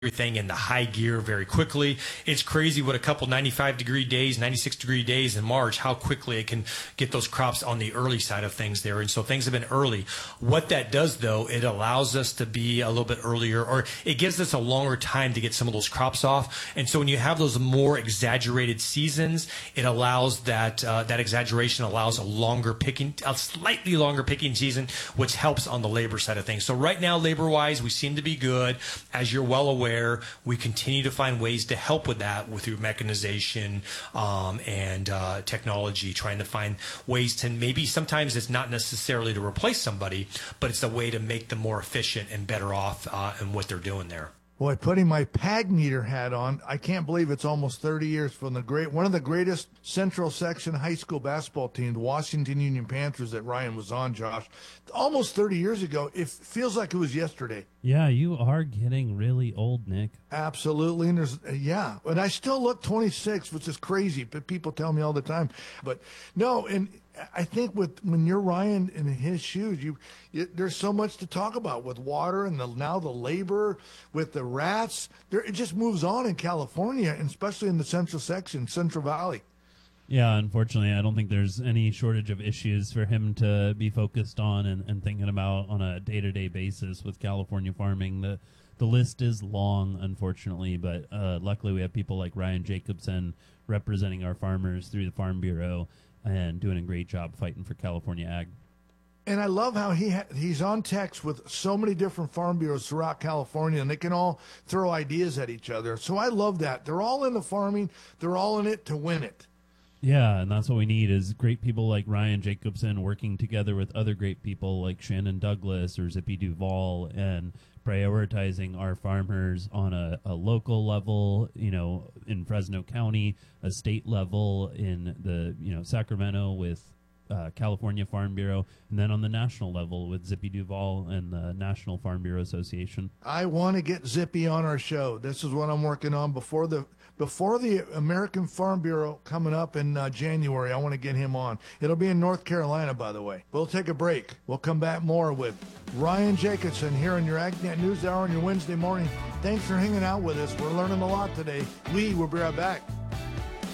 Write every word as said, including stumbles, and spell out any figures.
everything in the high gear very quickly. It's crazy what a couple ninety-five degree days, ninety-six degree days in March, how quickly it can get those crops on the early side of things there. And so things have been early. What that does, though, it allows us to be a little bit earlier, or it gives us a longer time to get some of those crops off. And so when you have those more exaggerated seasons, it allows that, uh, that exaggeration allows a longer picking, a slightly longer picking season, which helps on the labor side of things. So right now, labor-wise, we seem to be good. As you're well aware, we continue to find ways to help with that with through mechanization um, and uh, technology, trying to find ways to maybe sometimes it's not necessarily to replace somebody, but it's a way to make them more efficient and better off uh, in what they're doing there. Boy, putting my Pagmeter hat on, I can't believe it's almost thirty years from the great one of the greatest Central Section high school basketball team, the Washington Union Panthers that Ryan was on, Josh. Almost thirty years ago. It feels like it was yesterday. Yeah, you are getting really old, Nick. Absolutely. And there's, uh, yeah, and I still look twenty-six, which is crazy, but people tell me all the time. But no, and I think with when you're Ryan in his shoes, you, you there's so much to talk about with water and the, now the labor with the rats. There, it just moves on in California, and especially in the Central Section, Central Valley. Yeah, unfortunately, I don't think there's any shortage of issues for him to be focused on and, and thinking about on a day-to-day basis with California farming. The the list is long, unfortunately, but uh, luckily we have people like Ryan Jacobson representing our farmers through the Farm Bureau and doing a great job fighting for California ag. And I love how he ha- he's on text with so many different farm bureaus throughout California, and they can all throw ideas at each other. So I love that. They're all into farming. They're all in it to win it. Yeah, and that's what we need is great people like Ryan Jacobson working together with other great people like Shannon Douglas or Zippy Duval and prioritizing our farmers on a, a local level, you know, in Fresno County, a state level in the, you know, Sacramento with uh, California Farm Bureau, and then on the national level with Zippy Duval and the National Farm Bureau Association. I want to get Zippy on our show. This is what I'm working on before the before the American Farm Bureau coming up in uh, January. I want to get him on. It'll be in North Carolina, by the way. We'll take a break. We'll come back more with Ryan Jacobson here on your AgNet News Hour on your Wednesday morning. Thanks for hanging out with us. We're learning a lot today. We will be right back.